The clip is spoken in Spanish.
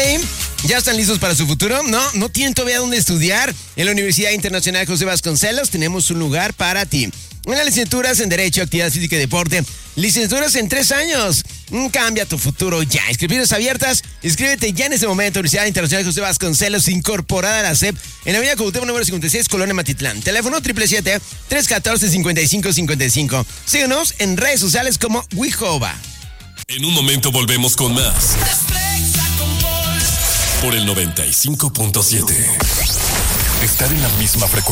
ahí? ¿Ya están listos para su futuro? ¿No tienen todavía dónde estudiar? En la Universidad Internacional José Vasconcelos tenemos un lugar para ti. Una licenciaturas en Derecho, Actividad Física y Deporte. Licenciaturas en 3 años. Cambia tu futuro ya. Inscripciones abiertas. Inscríbete ya en este momento. Universidad Internacional José Vasconcelos, incorporada a la SEP, en la avenida Cuauhtémoc número 56, Colonia Matitlán. Teléfono 777-314-5555. Síguenos en redes sociales como Wijova. En un momento volvemos con más. Por el 95.7. Estar en la misma frecuencia.